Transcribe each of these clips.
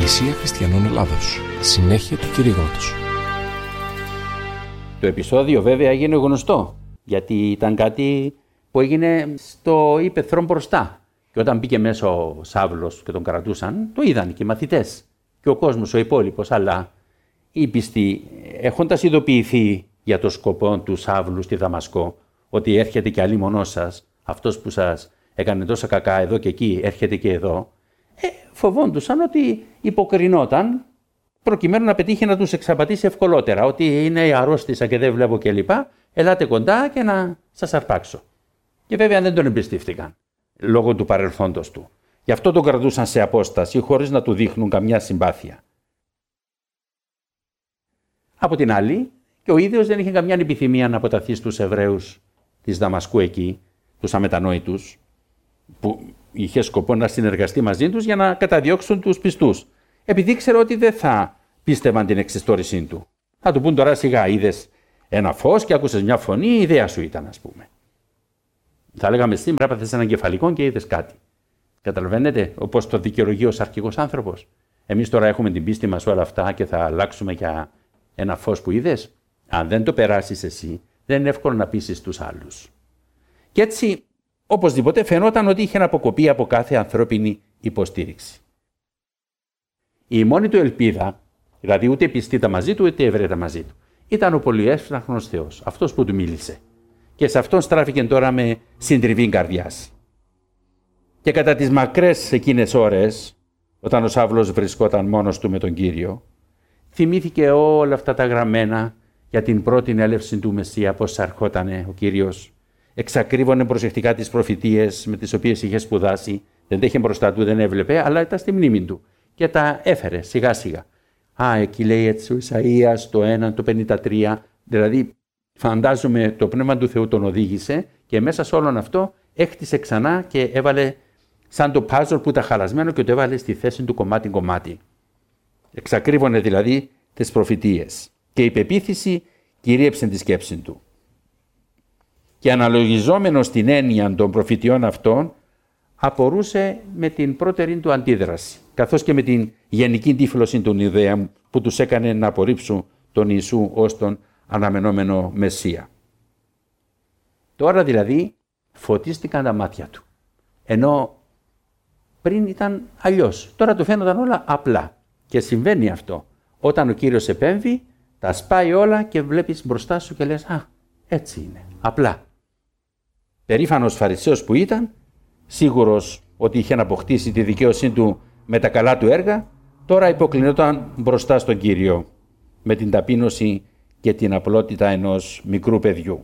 Εκκλησία Χριστιανών Ελλάδος. Συνέχεια του κηρύγματος. Το επεισόδιο βέβαια έγινε γνωστό, γιατί ήταν κάτι που έγινε στο ύπαιθρο μπροστά. Και όταν μπήκε μέσα ο Σαύλος και τον κρατούσαν, το είδαν και οι μαθητές και ο κόσμος ο υπόλοιπος. Αλλά οι πιστοί, έχοντας ειδοποιηθεί για το σκοπό του Σαύλου στη Δαμασκό, ότι έρχεται και αλίμονός σας, αυτός που σας έκανε τόσα κακά εδώ και εκεί, έρχεται και εδώ, φοβόντουσαν ότι υποκρινόταν προκειμένου να πετύχει να τους εξαπατήσει ευκολότερα, ότι είναι αρρώστησα και δεν βλέπω κλπ. Ελάτε κοντά και να σας αρπάξω. Και βέβαια δεν τον εμπιστεύτηκαν, λόγω του παρελθόντος του. Γι' αυτό τον κρατούσαν σε απόσταση, χωρίς να του δείχνουν καμιά συμπάθεια. Από την άλλη, και ο ίδιος δεν είχε καμιά επιθυμία να αποταθεί στους Εβραίους της Δαμασκού εκεί, τους αμετανόητους, που είχε σκοπό να συνεργαστεί μαζί τους για να καταδιώξουν τους πιστούς. Επειδή ήξερε ότι δεν θα πίστευαν την εξιστόρησή του. Θα του πούν τώρα σιγά, είδες ένα φως και άκουσες μια φωνή, η ιδέα σου ήταν, ας πούμε. Θα λέγαμε σήμερα, έπαθες έναν κεφαλικό και είδες κάτι. Καταλαβαίνετε, όπως το δικαιολογεί ως αρχικός άνθρωπος. Εμείς τώρα έχουμε την πίστη μας όλα αυτά και θα αλλάξουμε για ένα φως που είδες. Αν δεν το περάσεις εσύ, δεν είναι εύκολο να πείσεις τους άλλους. Και έτσι, οπωσδήποτε φαινόταν ότι είχε αποκοπεί από κάθε ανθρώπινη υποστήριξη. Η μόνη του ελπίδα, δηλαδή ούτε πιστή τα μαζί του, ούτε Εβραίοι τα μαζί του, ήταν ο πολυεύσπλαχνος Θεός, αυτός που του μίλησε. Και σε αυτόν στράφηκε τώρα με συντριβή καρδιάς. Και κατά τις μακρές εκείνες ώρες, όταν ο Σαύλος βρισκόταν μόνος του με τον Κύριο, θυμήθηκε όλα αυτά τα γραμμένα για την πρώτη έλευση του Μεσσία, πώς αρχότανε ο Κύριος. Εξακρίβωνε προσεκτικά τις προφητείες με τις οποίες είχε σπουδάσει, δεν τα είχε μπροστά του, δεν έβλεπε, αλλά ήταν στη μνήμη του. Και τα έφερε σιγά σιγά. Εκεί λέει έτσι ο Ισαΐας το 1, το 53, δηλαδή φαντάζομαι το Πνεύμα του Θεού τον οδήγησε και μέσα σε όλον αυτό έκτισε ξανά και έβαλε σαν το πάζολ που ήταν χαλασμένο και το έβαλε στη θέση του κομμάτι-κομμάτι. Εξακρίβωνε δηλαδή τις προφητείες και η πεποίθηση κυρίεψε τη σκέψη του. Και αναλογιζόμενος την έννοια των προφητιών αυτών, απορούσε με την πρώτερη του αντίδραση, καθώς και με την γενική τύφλωση των ιδέων που τους έκανε να απορρίψουν τον Ιησού ως τον αναμενόμενο Μεσσία. Τώρα δηλαδή φωτίστηκαν τα μάτια του, ενώ πριν ήταν αλλιώς. Τώρα του φαίνονταν όλα απλά και συμβαίνει αυτό. Όταν ο Κύριος επέμβει, τα σπάει όλα και βλέπεις μπροστά σου και λες έτσι είναι, απλά. Περήφανος Φαρισαίος που ήταν, σίγουρος ότι είχε αποκτήσει τη δικαίωσή του με τα καλά του έργα, τώρα υποκλεινόταν μπροστά στον Κύριο με την ταπείνωση και την απλότητα ενός μικρού παιδιού.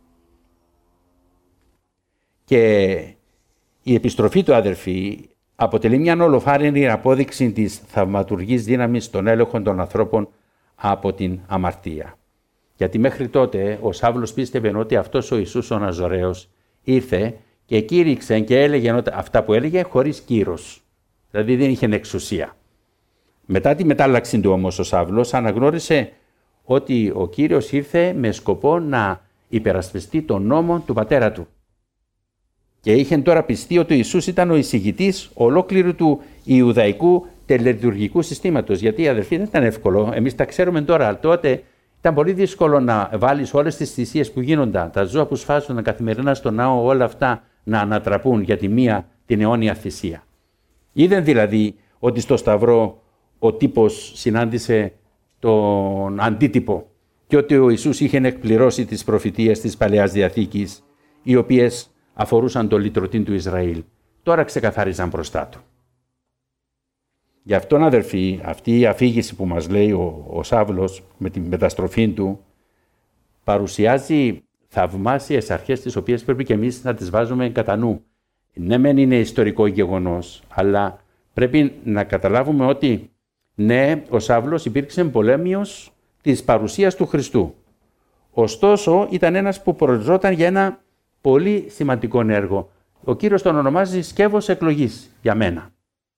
Και η επιστροφή του, αδερφοί, αποτελεί μια ολοφάρινη απόδειξη της θαυματουργής δύναμης των έλεγχων των ανθρώπων από την αμαρτία. Γιατί μέχρι τότε ο Σαύλος πίστευε ότι αυτός ο Ιησούς ο Ναζωραίος ήρθε και κήρυξε και έλεγε αυτά που έλεγε χωρίς κύρος. Δηλαδή δεν είχε εξουσία. Μετά τη μετάλλαξη του όμως ο Σαύλος αναγνώρισε ότι ο Κύριος ήρθε με σκοπό να υπερασπιστεί τον νόμο του πατέρα του. Και είχε τώρα πιστεί ότι ο Ιησούς ήταν ο εισηγητής ολόκληρου του Ιουδαϊκού τελετουργικού συστήματος. Γιατί αδερφοί δεν ήταν εύκολο, εμείς τα ξέρουμε τώρα, αλλά τότε ήταν πολύ δύσκολο να βάλεις όλες τις θυσίες που γίνονταν, τα ζώα που σφάζονταν καθημερινά στο ναό, όλα αυτά να ανατραπούν για την αιώνια θυσία. Είδαν δηλαδή ότι στο Σταυρό ο τύπος συνάντησε τον αντίτυπο και ότι ο Ιησούς είχε εκπληρώσει τις προφητείες της Παλαιάς Διαθήκης, οι οποίες αφορούσαν το λυτρωτήν του Ισραήλ. Τώρα ξεκαθάριζαν μπροστά του. Γι' αυτόν, αδερφοί, αυτή η αφήγηση που μας λέει ο Σαύλος με την μεταστροφή του παρουσιάζει θαυμάσιες αρχές τις οποίες πρέπει και εμείς να τις βάζουμε κατά νου. Ναι, μεν είναι ιστορικό γεγονός, αλλά πρέπει να καταλάβουμε ότι ναι, ο Σαύλος υπήρξε πολέμιος της παρουσίας του Χριστού. Ωστόσο, ήταν ένας που προοριζόταν για ένα πολύ σημαντικό έργο. Ο Κύριος τον ονομάζει σκεύος εκλογής για μένα.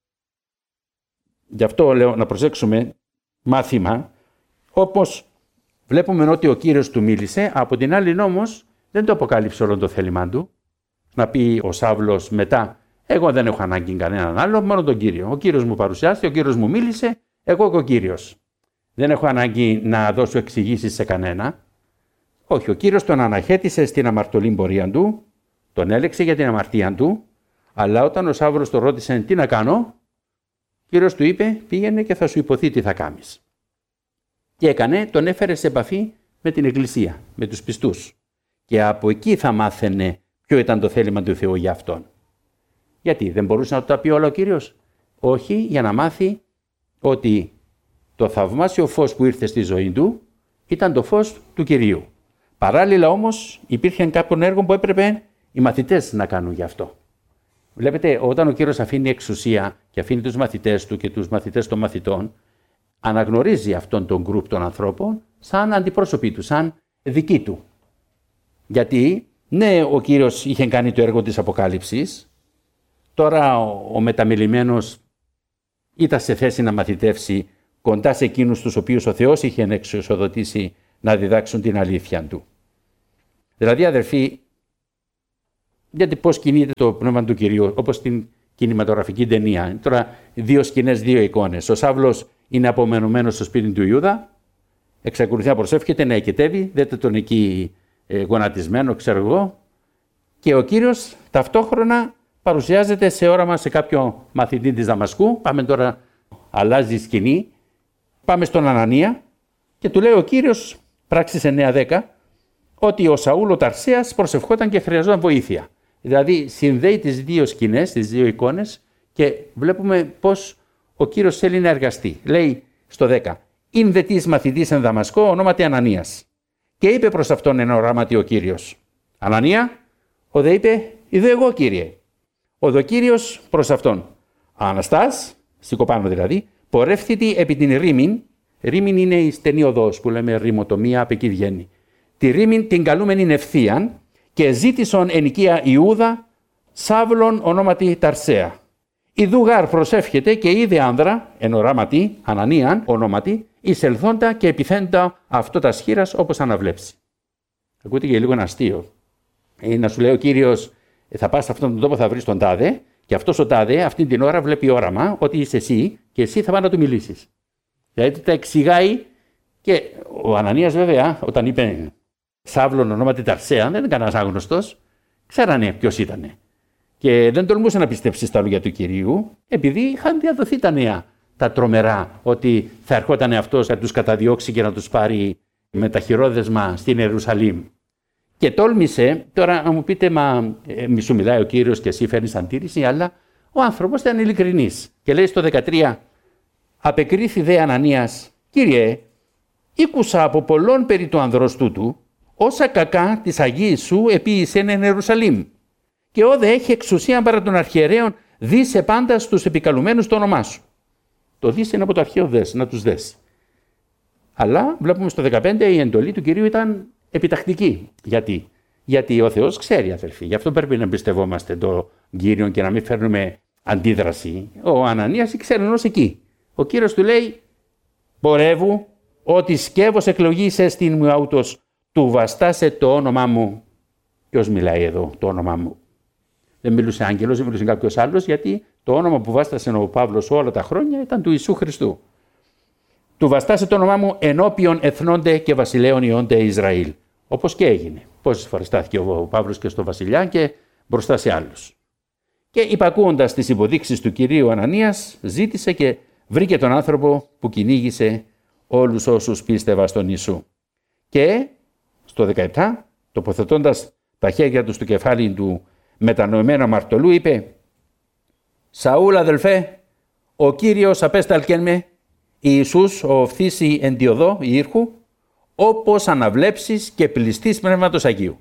Γι' αυτό λέω να προσέξουμε μάθημα, όπως βλέπουμε ότι ο Κύριος του μίλησε, από την άλλη όμως δεν το αποκάλυψε όλο το θέλημά του. Να πει ο Σαύλος μετά, Εγώ δεν έχω ανάγκη κανέναν άλλο, μόνο τον Κύριο. Ο Κύριος μου παρουσιάστηκε, ο Κύριος μου μίλησε, εγώ και ο Κύριος. Δεν έχω ανάγκη να δώσω εξηγήσεις σε κανένα. Όχι, ο Κύριος τον αναχέτησε στην αμαρτωλή πορεία του, τον έλεξε για την αμαρτία του, αλλά όταν ο Σαύλος τον ρώτησε τι να κάνω, ο Κύριος του είπε πήγαινε και θα σου υποθεί τι θα κάνεις. Και έκανε, τον έφερε σε επαφή με την Εκκλησία, με τους πιστούς. Και από εκεί θα μάθαινε ποιο ήταν το θέλημα του Θεού για αυτόν. Γιατί δεν μπορούσε να του τα πει όλα ο Κύριος? Όχι, για να μάθει ότι το θαυμάσιο φως που ήρθε στη ζωή του ήταν το φως του Κυρίου. Παράλληλα όμως υπήρχε κάποιον έργο που έπρεπε οι μαθητές να κάνουν γι' αυτό. Βλέπετε, όταν ο Κύριος αφήνει εξουσία και αφήνει τους μαθητές του και τους μαθητές των μαθητών, αναγνωρίζει αυτόν τον γκρουπ των ανθρώπων σαν αντιπρόσωποι του, σαν δικοί του. Γιατί, ναι, ο Κύριος είχε κάνει το έργο της Αποκάλυψης, τώρα ο μεταμελημένος ήταν σε θέση να μαθητεύσει κοντά σε εκείνους τους οποίους ο Θεός είχε εξουσιοδοτήσει να διδάξουν την αλήθεια του. Δηλαδή, αδερφοί, γιατί πώς κινείται το πνεύμα του Κυρίου, όπως στην κινηματογραφική ταινία. Τώρα, 2 σκηνές, 2 εικόνες. Ο Σαύλος είναι απομενωμένος στο σπίτι του Ιούδα, εξακολουθεί να προσεύχεται, να οικετεύει, δείτε τον εκεί γονατισμένο, ξέρω εγώ, και ο Κύριος ταυτόχρονα παρουσιάζεται σε όραμα σε κάποιο μαθητή της Δαμασκού. Πάμε τώρα, αλλάζει η σκηνή, πάμε στον Ανανία και του λέει ο Κύριος, πράξεις 9-10, ότι ο Σαούλ ο Ταρσέας προσευχόταν και χρειαζόταν βοήθεια. Δηλαδή συνδέει τις 2 σκηνές, τις 2 εικόνες και βλέπουμε πώς ο Κύριος θέλει να εργαστεί. Λέει στο 10, «Ειν δε της μαθητής εν Δαμασκό ονόματι Ανανίας». Και είπε προς αυτόν εν οράματι ο Κύριος, «Ανανία», ο δε είπε, «Ιδω εγώ Κύριε». Ο δε Κύριος προς αυτόν, «Αναστάς», σηκωπάνω δηλαδή, «πορεύθητη επί την ρήμην». Ρήμην είναι η στενή οδός που λέμε ρημοτομία, από εκεί βγαίνει. Τη ρήμην την καλούμενην ευθείαν και ζήτησον εν οικία Ιούδα Σαύλων ονόματι Ταρσέα. Ιδού γάρ προσεύχεται και είδε άνδρα εν οράματι Ανανίαν ονόματι εισελθόντα και επιθέντα αυτό τα σχήρας όπως αναβλέψει. Ακούτε και λίγο ένα αστείο. Να σου λέει ο Κύριος, θα πας σε αυτόν τον τόπο, θα βρεις τον τάδε, και αυτός ο τάδε αυτήν την ώρα βλέπει όραμα ότι είσαι εσύ και εσύ θα πάει να του μιλήσεις. Δηλαδή τα εξηγάει. Και ο Ανανίας βέβαια όταν είπε Σαύλων ονόματι Ταρσέα, δεν ήταν κανένας άγνωστος, ξέρανε ποιος ήτανε. Και δεν τολμούσε να πιστέψει στα λόγια του Κυρίου, επειδή είχαν διαδοθεί τα νέα, τα τρομερά, ότι θα ερχόταν αυτός να τους καταδιώξει και να τους πάρει με τα χειρόδεσμα στην Ιερουσαλήμ. Και τόλμησε, τώρα να μου πείτε, μη σου μιλάει ο Κύριος και εσύ φέρνεις αντίρρηση, αλλά ο άνθρωπος ήταν ειλικρινής. Και λέει στο 13, «Απεκρίθη δε Ανανίας, Κύριε, ήκουσα από πολλών περί του ανδρός τούτου, όσα κακά της Αγίης σου επίησεν εν Ιερουσαλήμ. Και όδε έχει εξουσία παρά των αρχιερέων, δίσε πάντα στους επικαλουμένους το όνομά σου». Το δίσε είναι από το αρχαίο δες, να τους δες. Αλλά βλέπουμε στο 15 η εντολή του Κυρίου ήταν επιτακτική. Γιατί ο Θεός ξέρει, αδελφοί. Γι' αυτό πρέπει να εμπιστευόμαστε τον Κύριο και να μην φέρνουμε αντίδραση. Ο Ανανίας ξέρει ενός εκεί. Ο Κύριος του λέει, «Πορεύου ότι σκεύος εκλογήσε στην μου αούτος, του βαστάσε το όνομά μου». Ποιος μιλάει εδώ το όνομά μου? Δεν μιλούσε άγγελος, δεν μιλούσε κάποιος άλλος, γιατί το όνομα που βάστασε ο Παύλος όλα τα χρόνια ήταν του Ιησού Χριστού. «Του βαστάσε το όνομά μου ενώπιον εθνώνται και βασιλέων ιόνται Ισραήλ». Όπως και έγινε. Πόσες φορές στάθηκε ο Παύλος και στο βασιλιά και μπροστά σε άλλους. Και υπακούοντας τις υποδείξεις του Κυρίου Ανανίας, ζήτησε και βρήκε τον άνθρωπο που κυνήγησε όλους όσους πίστευαν στον Ιησού. Και στο 17, τοποθετώντας τα χέρια του στο κεφάλι του μετανοημένου αμαρτωλού, είπε, «Σαούλ αδελφέ, ο Κύριος απέσταλκεν με, Ιησούς ο οφθήσει εν τη οδό ήρχου, όπως αναβλέψεις και πληστής Πνεύματος Αγίου».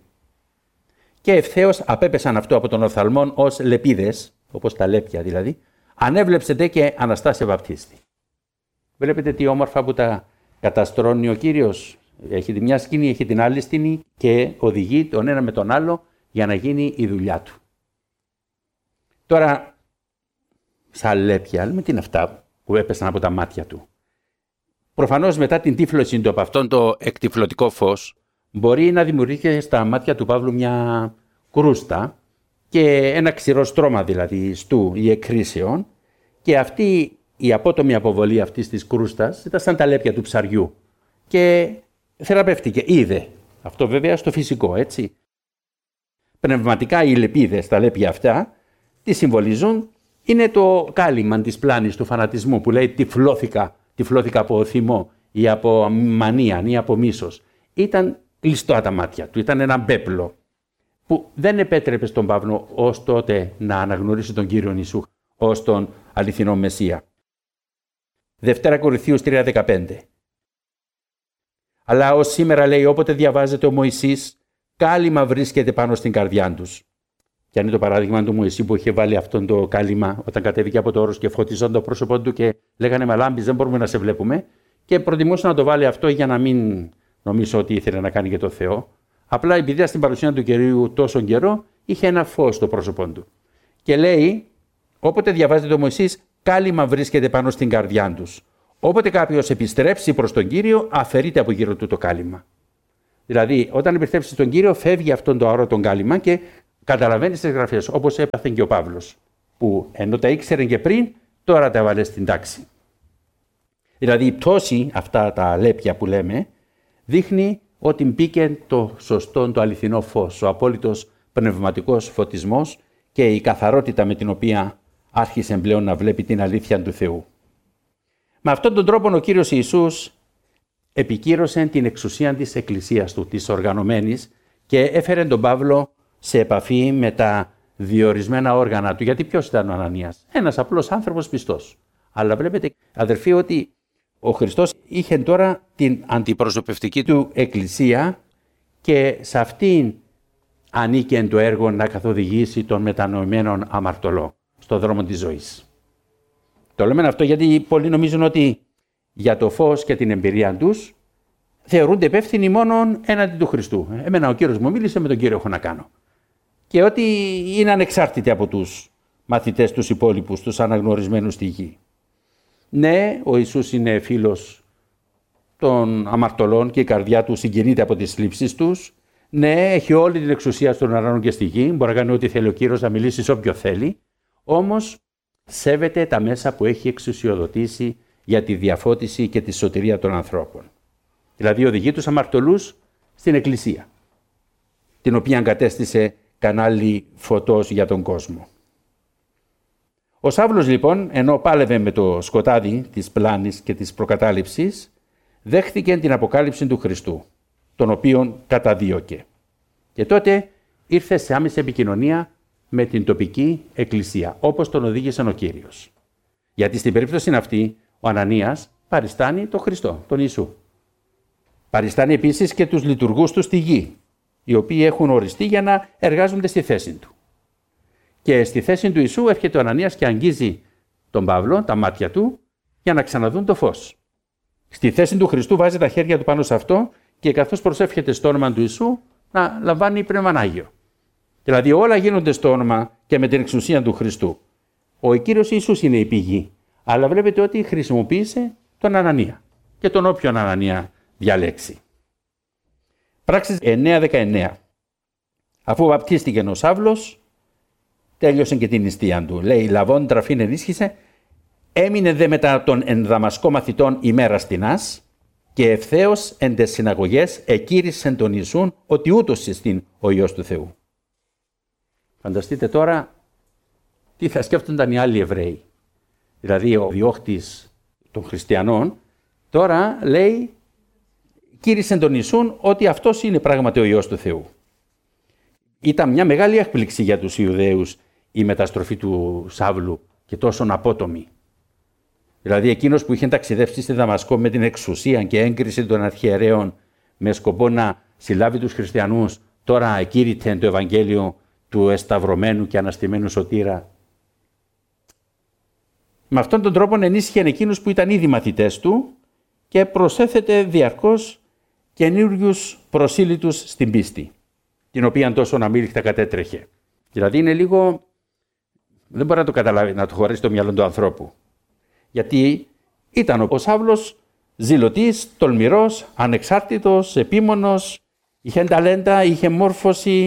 Και ευθέως απέπεσαν αυτό από τον οφθαλμόν ως λεπίδες, όπως τα λέπια δηλαδή, ανέβλεψε δε και αναστάσε βαπτίστη. Βλέπετε τι όμορφα που τα καταστρώνει ο Κύριος. Έχει τη μια σκηνή, έχει την άλλη σκηνή και οδηγεί τον ένα με τον άλλο για να γίνει η δουλειά του. Τώρα, σαν λέπια, με τι είναι αυτά που έπεσαν από τα μάτια του. Προφανώς μετά την τύφλωση του από αυτόν το εκτυφλωτικό φως, μπορεί να δημιουργήσει στα μάτια του Παύλου μια κρούστα, και ένα ξηρό στρώμα δηλαδή στού ή εκκρίσεων, και αυτή η απότομη αποβολή αυτής της κρούστας ήταν σαν τα λέπια του ψαριού και θεραπεύτηκε, είδε. Αυτό βέβαια στο φυσικό, έτσι. Πνευματικά οι λεπίδες, τα λέπια αυτά, τι συμβολίζουν? Είναι το κάλυμα της πλάνης του φανατισμού που λέει τυφλώθηκα από θυμό ή από μανία ή από μίσος. Ήταν κλειστό τα μάτια του, ήταν ένα μπέπλο που δεν επέτρεπε στον Παύλο ως τότε να αναγνωρίσει τον Κύριο Ιησού ως τον αληθινό Μεσσία. 2 Κορινθίους 3:15. Αλλά ως σήμερα, λέει, όποτε διαβάζεται ο Μωυσής, κάλυμα βρίσκεται πάνω στην καρδιά τους. Και αν είναι το παράδειγμα του Μωυσή που είχε βάλει αυτόν το κάλυμα όταν κατέβηκε από το όρος και φωτίζονταν το πρόσωπό του και λέγανε «Μα λάμπεις, δεν μπορούμε να σε βλέπουμε», και προτιμούσε να το βάλει αυτό για να μην νομίζω ότι ήθελε να κάνει για το Θεό. Απλά επειδή στην παρουσία του Κυρίου τόσο καιρό είχε ένα φως στο πρόσωπό του. Και λέει, όποτε διαβάζεται το Μωυσής, κάλυμα βρίσκεται πάνω στην καρδιά τους. Όποτε κάποιος επιστρέψει προς τον Κύριο, αφαιρείται από γύρω του το κάλυμα. Δηλαδή, όταν επιστρέψει στον Κύριο, φεύγει αυτόν το αόρατον κάλυμα και καταλαβαίνει τις γραφές, όπως έπαθε και ο Παύλος, που ενώ τα ήξερε και πριν, τώρα τα έβαλε στην τάξη. Δηλαδή, η πτώση, αυτά τα λέπια που λέμε, δείχνει ότι μπήκε το σωστό, το αληθινό φως, ο απόλυτος πνευματικός φωτισμός και η καθαρότητα με την οποία άρχισε πλέον να βλέπει την αλήθεια του Θεού. Με αυτόν τον τρόπο ο Κύριος Ιησούς επικύρωσε την εξουσία της Εκκλησίας του, της οργανωμένης, και έφερε τον Παύλο σε επαφή με τα διορισμένα όργανα του. Γιατί ποιος ήταν ο Ανανίας? Ένας απλός άνθρωπος πιστός. Αλλά βλέπετε, αδερφοί, ότι ο Χριστός είχε τώρα την αντιπροσωπευτική του Εκκλησία και σε αυτήν ανήκε το έργο να καθοδηγήσει τον μετανοημένον αμαρτωλό στον δρόμο της ζωής. Το λέμε αυτό γιατί πολλοί νομίζουν ότι για το φως και την εμπειρία τους θεωρούνται υπεύθυνοι μόνο έναντι του Χριστού. Εμένα ο Κύριος μου μίλησε, με τον Κύριο έχω να κάνω. Και ότι είναι ανεξάρτητοι από τους μαθητές τους υπόλοιπους, τους αναγνωρισμένους στη γη. Ναι, ο Ιησούς είναι φίλος των αμαρτωλών και η καρδιά του συγκινείται από τις θλίψεις τους. Ναι, έχει όλη την εξουσία στον ουρανό και στη γη. Μπορεί να κάνει ό,τι θέλει ο Κύριος, να μιλήσει σε όποιο θέλει. Όμως σέβεται τα μέσα που έχει εξουσιοδοτήσει για τη διαφώτιση και τη σωτηρία των ανθρώπων. Δηλαδή οδηγεί τους αμαρτωλούς στην Εκκλησία, την οποία εγκατέστησε κανάλι φωτός για τον κόσμο. Ο Σαύλος λοιπόν, ενώ πάλευε με το σκοτάδι της πλάνης και της προκατάληψης, δέχθηκε την αποκάλυψη του Χριστού, τον οποίον καταδίωκε. Και τότε ήρθε σε άμεση επικοινωνία με την τοπική εκκλησία, όπως τον οδήγησε ο Κύριος. Γιατί στην περίπτωση αυτή, ο Ανανίας παριστάνει τον Χριστό, τον Ιησού. Παριστάνει επίσης και τους λειτουργούς του στη γη, οι οποίοι έχουν οριστεί για να εργάζονται στη θέση του. Και στη θέση του Ιησού έρχεται ο Ανανίας και αγγίζει τον Παύλο, τα μάτια του, για να ξαναδούν το φως. Στη θέση του Χριστού βάζει τα χέρια του πάνω σε αυτό και καθώς προσεύχεται στο όνομα του Ιησού να λαμβάνει Πνεύμα Άγιο. Δηλαδή όλα γίνονται στο όνομα και με την εξουσία του Χριστού. Ο Κύριος Ιησούς είναι η πηγή, αλλά βλέπετε ότι χρησιμοποίησε τον Ανανία και τον όποιον Ανανία διαλέξει. Πράξεις 9:19. Αφού βαπτίστηκε ο Σαύλος, τέλειωσε και την νηστεία του. Λέει, λαβών τραφήν ενίσχυσε, έμεινε δε μετά των εν Δαμασκό μαθητών ημέρα στινάς και ευθέως εν τες συναγωγές εκήρυσεν τον Ιησούν ότι ούτως εστίν ο Υιός του Θεού. Φανταστείτε τώρα τι θα σκέφτονταν οι άλλοι Εβραίοι. Δηλαδή ο διώχτης των χριστιανών τώρα λέει, κήρυσεν τον Ιησούν ότι αυτός είναι πράγματι ο Υιός του Θεού. Ήταν μια μεγάλη έκπληξη για τους Ιουδαίους η μεταστροφή του Σαύλου και τόσον απότομη. Δηλαδή εκείνος που είχε ταξιδεύσει στη Δαμασκό με την εξουσία και έγκριση των αρχιερέων με σκοπό να συλλάβει τους χριστιανούς, τώρα εκήρυτε το Ευαγγέλιο του εσταυρωμένου και αναστημένου σωτήρα. Με αυτόν τον τρόπο ενίσχυε εκείνους που ήταν ήδη μαθητές του και προσέθετε διαρκώς καινούριους προσήλυτους στην πίστη, την οποία τόσο αμήλικτα κατέτρεχε. Δηλαδή είναι λίγο, δεν μπορεί να το καταλάβει, να το χωρέσει το μυαλό του ανθρώπου. Γιατί ήταν ο Σαύλος ζηλωτής, τολμηρός, ανεξάρτητος, επίμονος, είχε ταλέντα, είχε μόρφωση,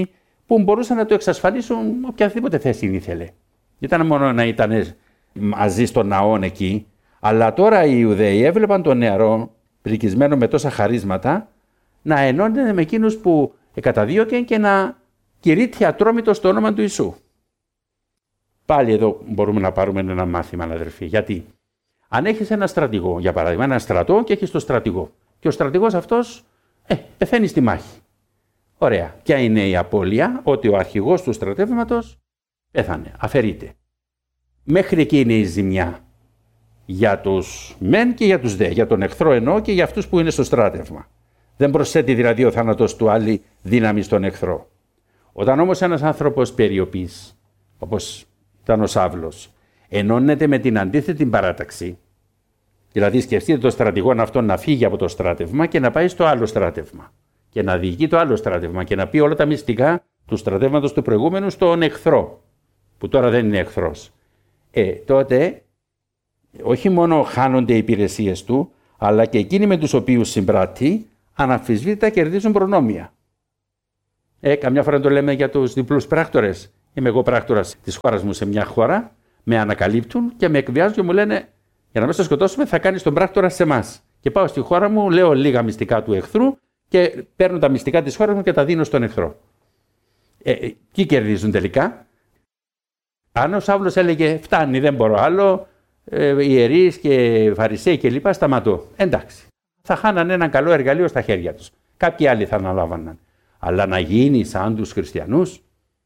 που μπορούσαν να το εξασφαλίσουν οποιαδήποτε θέση ήθελε. Ήταν μόνο να ήταν μαζί στον ναό εκεί, αλλά τώρα οι Ιουδαίοι έβλεπαν τον νεαρό, πρικισμένο με τόσα χαρίσματα, να ενώνεται με εκείνους που καταδίωκαν και να κηρύττει ατρόμητο στο όνομα του Ιησού. Πάλι εδώ μπορούμε να πάρουμε ένα μάθημα, αδερφοί. Γιατί αν έχεις ένα στρατηγό, για παράδειγμα, ένα στρατό και έχεις τον στρατηγό, και ο στρατηγός αυτός πεθαίνει στη μάχη. Ωραία. Ποια είναι η απώλεια? Ότι ο αρχηγός του στρατεύματος πέθανε, αφαιρείται. Μέχρι εκεί είναι η ζημιά. Για τους μεν και για τους δε. Για τον εχθρό εννοώ και για αυτούς που είναι στο στράτευμα. Δεν προσθέτει δηλαδή ο θάνατος του άλλη δύναμη στον εχθρό. Όταν όμως ένας άνθρωπος περιοπής, όπως ήταν ο Σαύλος, ενώνεται με την αντίθετη παράταξη, δηλαδή σκεφτείτε τον στρατηγόν αυτόν να φύγει από το στράτευμα και να πάει στο άλλο στράτευμα και να διοικεί το άλλο στράτευμα και να πει όλα τα μυστικά του στρατεύματος του προηγούμενου στον εχθρό, που τώρα δεν είναι εχθρός. Τότε όχι μόνο χάνονται οι υπηρεσίες του, αλλά και εκείνοι με τους οποίους συμπράττει αναμφισβήτητα κερδίζουν προνόμια. Καμιά φορά το λέμε για τους διπλούς πράκτορες. Είμαι εγώ πράκτορας της χώρας μου σε μια χώρα, με ανακαλύπτουν και με εκβιάζουν και μου λένε για να μην σε σκοτώσουμε θα κάνεις τον πράκτορα σε εμάς. Και πάω στη χώρα μου, λέω λίγα μυστικά του εχθρού και παίρνω τα μυστικά της χώρας μου και τα δίνω στον εχθρό. Ποιοι κερδίζουν τελικά? Αν ο Σαύλος έλεγε φτάνει, δεν μπορώ άλλο, ιερείς και φαρισαίοι και λοιπά, σταματώ. Εντάξει. Θα χάνανε ένα καλό εργαλείο στα χέρια τους. Κάποιοι άλλοι θα αναλάβαναν. Αλλά να γίνει σαν τους χριστιανούς.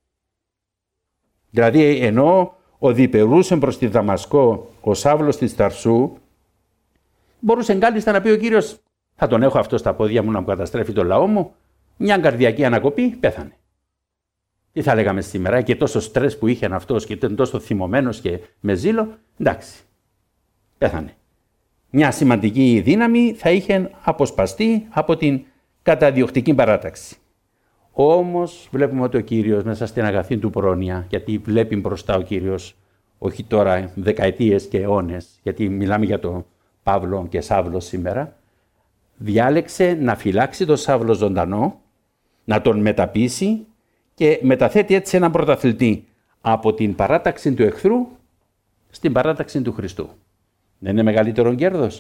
Δηλαδή ενώ οδηπερούσε προς τη Δαμασκό ο Σαύλος της Ταρσού, μπορούσε κάλλιστα να πει ο Κύριος θα τον έχω αυτό στα πόδια μου να μου καταστρέφει το λαό μου. Μια καρδιακή ανακοπή, πέθανε. Τι θα λέγαμε σήμερα, και τόσο στρες που είχε αυτός και ήταν τόσο θυμωμένος και με ζήλο, εντάξει, πέθανε. Μια σημαντική δύναμη θα είχε αποσπαστεί από την καταδιοκτική παράταξη. Όμως βλέπουμε ότι ο Κύριος μέσα στην αγαθή του πρόνοια, γιατί βλέπει μπροστά ο Κύριος, όχι τώρα δεκαετίες και αιώνες, γιατί μιλάμε για τον Παύλο και Σαύλο σήμερα, διάλεξε να φυλάξει τον Σαύλο ζωντανό, να τον μεταπίσει και μεταθέτει έτσι έναν πρωταθλητή από την παράταξη του εχθρού στην παράταξη του Χριστού. Δεν είναι μεγαλύτερο κέρδος?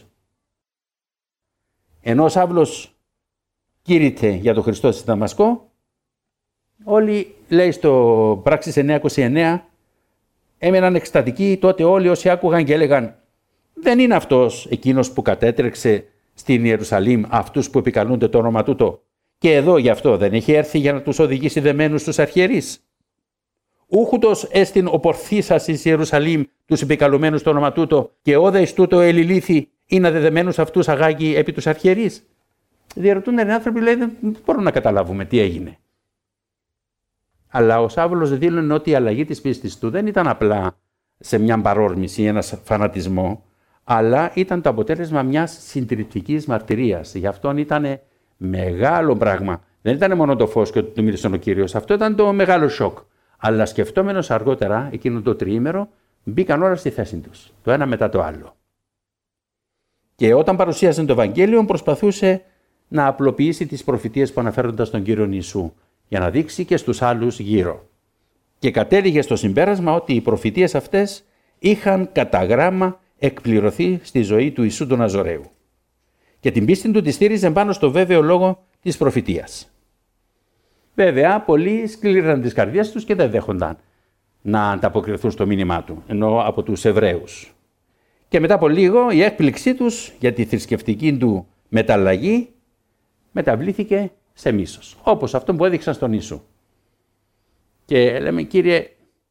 Ενώ ο Σαύλος κήρυτε για τον Χριστό στη Δαμασκό, όλοι, λέει στο Πράξεις 9:29, έμεναν εκστατικοί τότε όλοι όσοι άκουγαν και έλεγαν δεν είναι αυτός εκείνος που κατέτρεξε στην Ιερουσαλήμ αυτούς που επικαλούνται το όνομα τούτο και εδώ γι' αυτό δεν έχει έρθει για να τους οδηγήσει δεμένους στους αρχιερείς? Ούχουτος έστιν οπορθήσας εις Ιερουσαλήμ τους επικαλουμένους το όνομα τούτο και όδα εις τούτο ελιλήθη ή να δεδεμένους αυτούς αγάγει επί τους αρχιερείς? Διαρωτούνται οι άνθρωποι, λέει, δεν μπορούμε να καταλάβουμε τι έγινε. Αλλά ο Σαύλος δήλωνε ότι η αλλαγή της πίστης του δεν ήταν απλά σε μια παρόρμηση, ένα φανατισμό, αλλά ήταν το αποτέλεσμα μιας συντριπτικής μαρτυρίας. Γι' αυτόν ήταν μεγάλο πράγμα. Δεν ήταν μόνο το φως και ότι του μίλησε ο Κύριος. Αυτό ήταν το μεγάλο σοκ. Αλλά σκεφτόμενος αργότερα, εκείνο το τριήμερο, μπήκαν όλα στη θέση τους, το ένα μετά το άλλο. Και όταν παρουσίασε το Ευαγγέλιο, προσπαθούσε να απλοποιήσει τις προφητείες που αναφέρονταν στον Κύριο Ιησού, για να δείξει και στους άλλους γύρω. Και κατέληγε στο συμπέρασμα ότι οι προφητείες αυτές είχαν κατά γράμμα εκπληρωθεί στη ζωή του Ιησού του Ναζωραίου. Και την πίστη του τη στήριζε πάνω στο βέβαιο λόγο της προφητείας. Βέβαια, πολλοί σκλήραν τις καρδιές τους και δεν δέχονταν να ανταποκριθούν στο μήνυμά του, ενώ από τους Εβραίους. Και μετά από λίγο η έκπληξή τους για τη θρησκευτική του μεταλλαγή μεταβλήθηκε σε μίσος, όπως αυτό που έδειξαν στον Ιησού. Και λέμε, Κύριε,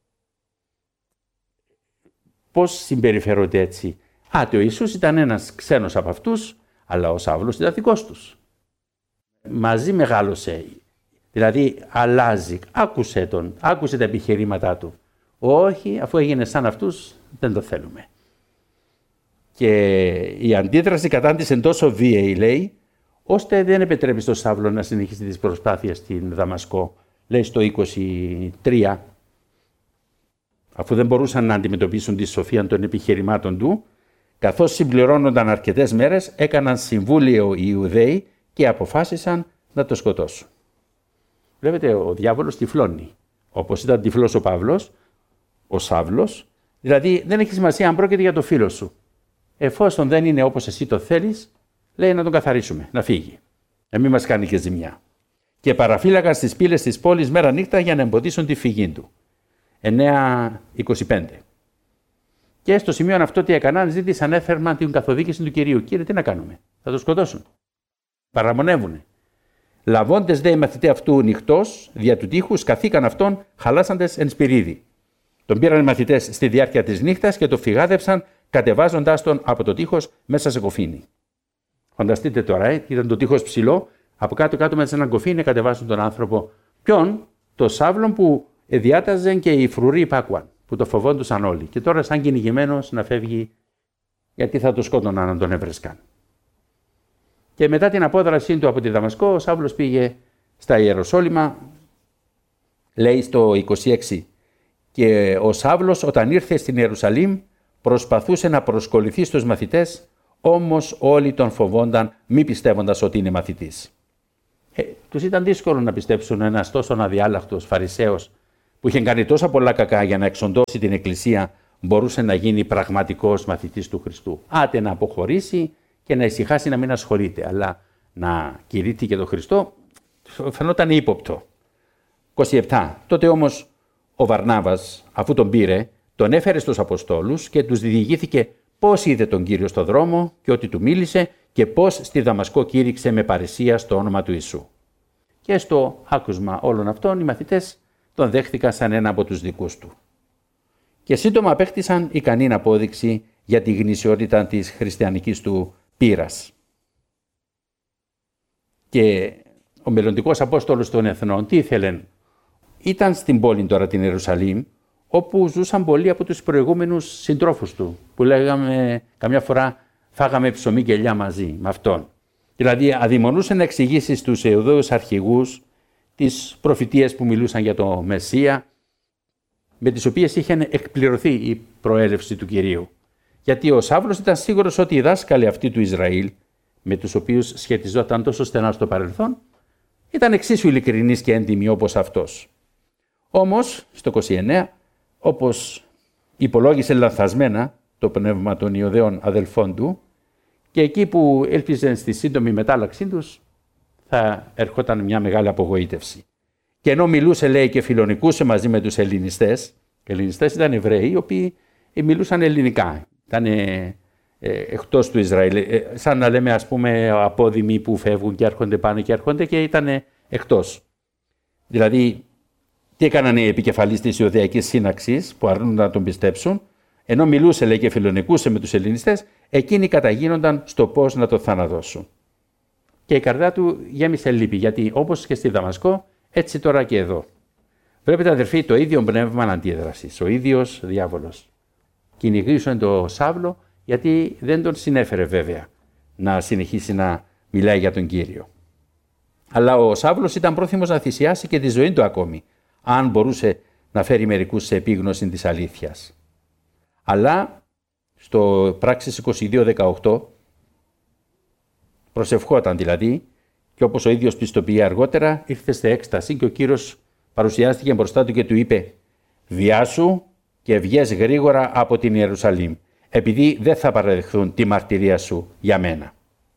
πώς συμπεριφέρονται έτσι? Ο Ιησούς ήταν ένας ξένος από αυτούς, αλλά ο Σαύλος ήταν δικός τους. Μαζί μεγάλωσε, δηλαδή αλλάζει, άκουσε τον, άκουσε τα επιχειρήματά του. Όχι, αφού έγινε σαν αυτούς, δεν το θέλουμε. Και η αντίδραση κατά της είναι τόσο βίαιη, λέει, ώστε δεν επιτρέπει στον Σαύλο να συνεχίσει τις προσπάθειες στην Δαμασκό. Λέει στο 23, αφού δεν μπορούσαν να αντιμετωπίσουν τη σοφία των επιχειρημάτων του, καθώς συμπληρώνονταν αρκετές μέρες, έκαναν συμβούλιο οι Ιουδαίοι και αποφάσισαν να το σκοτώσουν. Βλέπετε, ο διάβολος τυφλώνει. Όπως ήταν τυφλός ο Παύλος, ο Σαύλος, δηλαδή δεν έχει σημασία αν πρόκειται για το φίλο σου. Εφόσον δεν είναι όπως εσύ το θέλεις, λέει να τον καθαρίσουμε, να φύγει. Να μην μας κάνει και ζημιά. Και παραφύλακαν στις πύλες της πόλης μέρα νύχτα για να εμποδίσουν τη φυγή του. 9:25. Και στο σημείο αυτό τι έκαναν, ζήτησαν έφερμα την καθοδήγηση του Κυρίου. Κύριε, τι να κάνουμε, θα το σκοτώσουν. Παραμονεύουνε. Λαβώντες δε οι μαθητές αυτού νυχτός, δια του τείχους, καθήκαν αυτόν χαλάσαντες εν σπυρίδι. Τον πήραν οι μαθητές στη διάρκεια της νύχτας και το φυγάδευσαν, κατεβάζοντάς τον από το τείχος μέσα σε κοφίνι. Φανταστείτε τώρα, ήταν το τείχος ψηλό, από κάτω-κάτω μέσα σε έναν κοφίνι κατεβάζουν τον άνθρωπο. Ποιον? Το Σαύλον που διάταζε και οι φρουροί υπάκουαν, που το φοβόντουσαν όλοι. Και τώρα, σαν κυνηγημένος, να φεύγει, γιατί θα το σκότωναν αν τον έβρεσκαν. Και μετά την απόδρασή του από τη Δαμασκό, ο Σαύλος πήγε στα Ιεροσόλυμα, λέει στο 26. Και ο Σαύλος όταν ήρθε στην Ιερουσαλήμ προσπαθούσε να προσκοληθεί στους μαθητές, όμως όλοι τον φοβόνταν μη πιστεύοντας ότι είναι μαθητής. Τους ήταν δύσκολο να πιστέψουν ένας τόσο αδιάλαχτος Φαρισαίος που είχε κάνει τόσα πολλά κακά για να εξοντώσει την Εκκλησία, μπορούσε να γίνει πραγματικός μαθητής του Χριστού. Άτε να αποχωρήσει και να ησυχάσει να μην ασχολείται, αλλά να κηρύττει και τον Χριστό φαινόταν ύποπτο. 27. Τότε όμως ο Βαρνάβας, αφού τον πήρε, τον έφερε στους Αποστόλους και τους διηγήθηκε πώς είδε τον Κύριο στο δρόμο και ότι του μίλησε και πώς στη Δαμασκό κήρυξε με παρησία στο όνομα του Ιησού. Και στο άκουσμα όλων αυτών οι μαθητές τον δέχθηκαν σαν ένα από τους δικούς του. Και σύντομα απέκτησαν ικανή απόδειξη για τη γνησιότητα της χριστιανικής του πείρας. Και ο μελλοντικός Απόστολος των Εθνών τι ήθελε? Ήταν στην πόλη τώρα την Ιερουσαλήμ, όπου ζούσαν πολλοί από τους προηγούμενους συντρόφους του, που λέγαμε καμιά φορά φάγαμε ψωμί και ελιά μαζί με αυτόν. Δηλαδή αδειμονούσε να εξηγήσει στους Ιουδαίους αρχηγούς τις προφητείες που μιλούσαν για το Μεσσία, με τις οποίες είχε εκπληρωθεί η προέλευση του Κυρίου. Γιατί ο Σαύλος ήταν σίγουρος ότι οι δάσκαλοι αυτοί του Ισραήλ, με τους οποίους σχετιζόταν τόσο στενά στο παρελθόν, ήταν εξίσου ειλικρινείς και έντιμοι όπως αυτός. Όμως, στο 29, όπως υπολόγισε λανθασμένα το πνεύμα των Ιουδαίων αδελφών του, και εκεί που έλπιζε στη σύντομη μετάλλαξή τους, θα ερχόταν μια μεγάλη απογοήτευση. Και ενώ μιλούσε, λέει, και φιλονικούσε μαζί με τους Ελληνιστές, οι Ελληνιστές ήταν Εβραίοι, οι οποίοι μιλούσαν ελληνικά, ήταν εκτός του Ισραήλ, σαν να λέμε, ας πούμε, απόδημοι που φεύγουν και έρχονται, πάνε και έρχονται, και ήταν εκτός. Δηλαδή, τι έκαναν οι επικεφαλείς της Ιουδαϊκής Σύναξης που αρνούνταν να τον πιστέψουν? Ενώ μιλούσε, λέει, και φιλονικούσε με τους Ελληνιστές, εκείνοι καταγίνονταν στο πώς να το θανατώσουν. Και η καρδιά του γέμισε λύπη, γιατί όπως και στη Δαμασκό, έτσι τώρα και εδώ. Βλέπετε, αδερφοί, το ίδιο πνεύμα αντίδρασης, ο ίδιος διάβολος. Κυνηγήσουν τον Σαύλο, γιατί δεν τον συνέφερε βέβαια να συνεχίσει να μιλάει για τον Κύριο. Αλλά ο Σαύλος ήταν πρόθυμος να θυσιάσει και τη ζωή του ακόμη, αν μπορούσε να φέρει μερικούς σε επίγνωση της αλήθειας. Αλλά στο Πράξεις 22:18 προσευχόταν δηλαδή, και όπως ο ίδιος πιστοποιεί αργότερα, ήρθε σε έκσταση και ο Κύριος παρουσιάστηκε μπροστά του και του είπε «Βιάσου και βγες γρήγορα από την Ιερουσαλήμ, επειδή δεν θα παραδεχθούν τη μαρτυρία σου για μένα».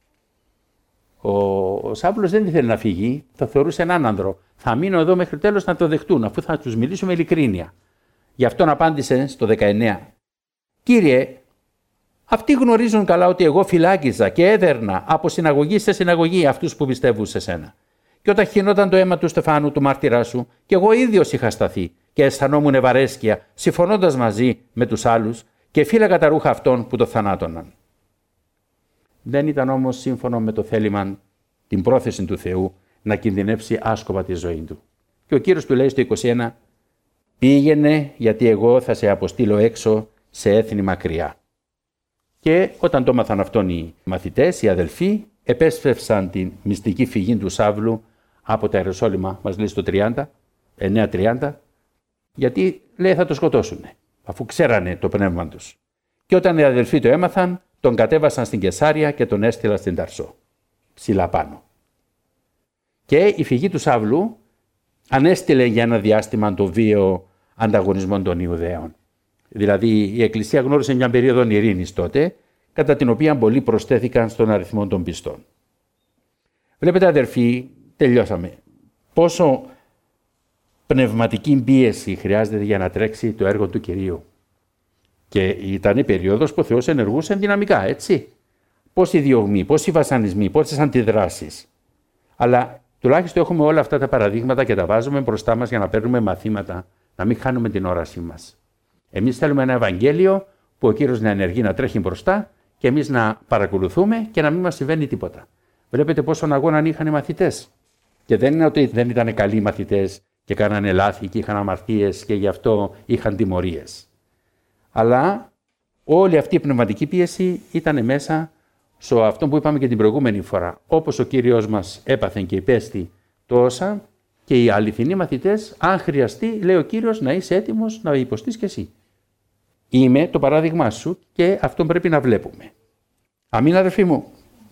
Ο Σαύλος δεν ήθελε να φύγει, το θεωρούσε έναν άνδρο. Θα μείνω εδώ μέχρι τέλος να το δεχτούν, αφού θα τους μιλήσω με ειλικρίνεια. Γι' αυτόν απάντησε στο 19. «Κύριε, αυτοί γνωρίζουν καλά ότι εγώ φυλάκιζα και έδερνα από συναγωγή σε συναγωγή αυτούς που πιστεύουν σε σένα. Και όταν χυνόταν το αίμα του Στεφάνου, του μάρτυρά σου, και εγώ ίδιος είχα σταθεί και αισθανόμουν ευαρέσκεια, συμφωνώντας μαζί με τους άλλους, και φύλαγα τα ρούχα αυτών που το θανάτωναν». Δεν ήταν όμως σύμφωνο με το θέλημα, την πρόθεση του Θεού, να κινδυνεύσει άσκοπα τη ζωή του. Και ο Κύριος του λέει στο 21, «Πήγαινε, γιατί εγώ θα σε αποστείλω έξω σε έθνη μακριά». Και όταν το έμαθαν αυτόν οι μαθητές, οι αδελφοί, επέσφευσαν την μυστική φυγή του Σαύλου από τα Ιεροσόλυμα, μας λέει στο 9:30, γιατί λέει θα το σκοτώσουν, αφού ξέρανε το πνεύμα τους. Και όταν οι αδελφοί το έμαθαν, τον κατέβασαν στην Κεσάρια και τον έστειλαν στην Ταρσό, ψηλά πάνω. Και η φυγή του Σαύλου ανέστηλε για ένα διάστημα το βίαιο ανταγωνισμό των Ιουδαίων. Δηλαδή η Εκκλησία γνώρισε μια περίοδο ειρήνης τότε, κατά την οποία πολλοί προσθέθηκαν στον αριθμό των πιστών. Βλέπετε αδερφοί, τελειώσαμε. Πόσο πνευματική πίεση χρειάζεται για να τρέξει το έργο του Κυρίου. Και ήταν η περίοδος που ο Θεός ενεργούσε δυναμικά, έτσι. Πόσοι διωγμοί, πόσοι βασανισμοί, πόσες αντιδράσεις. Αλλά τουλάχιστον έχουμε όλα αυτά τα παραδείγματα και τα βάζουμε μπροστά μας για να παίρνουμε μαθήματα, να μην χάνουμε την όρασή μας. Εμείς θέλουμε ένα Ευαγγέλιο που ο Κύριος να ενεργεί, να τρέχει μπροστά και εμείς να παρακολουθούμε και να μην μας συμβαίνει τίποτα. Βλέπετε πόσον αγώνα είχαν οι μαθητές. Και δεν είναι ότι δεν ήταν καλοί οι μαθητές και κάνανε λάθη και είχαν αμαρτίες και γι' αυτό είχαν τιμωρίες. Αλλά όλη αυτή η πνευματική πίεση ήταν μέσα σε αυτό που είπαμε και την προηγούμενη φορά. Όπως ο Κύριος μας έπαθε και υπέστη τόσα, και οι αληθινοί μαθητές, αν χρειαστεί, λέει ο Κύριος, να είσαι έτοιμος να υποστείς και εσύ. Είμαι το παράδειγμά σου και αυτό πρέπει να βλέπουμε. Αμήν, αδερφοί μου.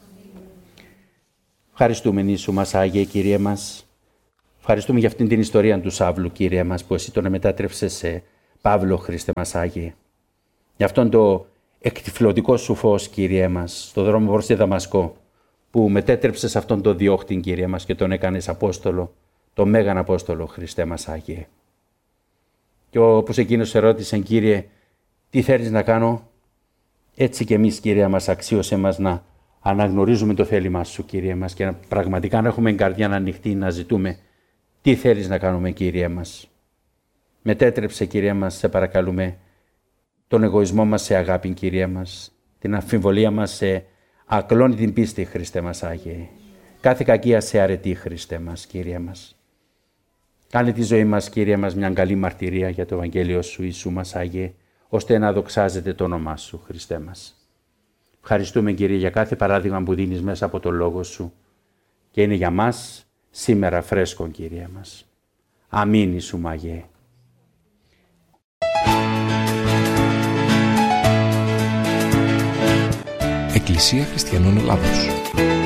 Ευχαριστούμε νήσου μας, Άγιε Κύριε μας. Ευχαριστούμε για αυτήν την ιστορία του Σαύλου, Κύριε μας, που εσύ τον μετάτρεψες σε Παύλο, Χριστέ μας Άγιε. Για αυτόν το εκτυφλωτικό σου φως, Κύριε μας, στον δρόμο προς τη Δαμασκό, που μετέτρεψες αυτόν τον διώχτη, Κύριε μας, και τον έκανες Απόστολο, τον Μέγαν Απόστολο, Χριστέ μας Άγιε. Και όπως εκείνος ερώτησε, Κύριε, τι θέλεις να κάνω, έτσι και εμείς, Κύριε μας, αξίωσε μας να αναγνωρίζουμε το θέλημά σου, Κύριε μας, και πραγματικά να έχουμε καρδιά να ανοιχτεί, να ζητούμε τι θέλεις να κάνουμε, Κύριε μας. Μετέτρεψε, Κύριε μας, σε παρακαλούμε, τον εγωισμό μας σε αγάπη, Κύριε μας, την αμφιβολία μας σε ακλόνητη πίστη, Χριστέ μας Άγιε. Κάθε κακία σε αρετή, Χριστέ μας, Κύριε μας. Κάνε τη ζωή μας, Κύριε μας, μια καλή μαρτυρία για το Ευαγγέλιο σου, Ιησού μας Άγιε, ώστε να δοξάζεται το όνομά σου, Χριστέ μας. Ευχαριστούμε, Κύριε, για κάθε παράδειγμα που δίνεις μέσα από το Λόγο σου και είναι για μας σήμερα φρέσκο, Κύριε μας. Αμήν, Ιησού Άγιε. Εκκλησία Χριστιανών Ελλάδος.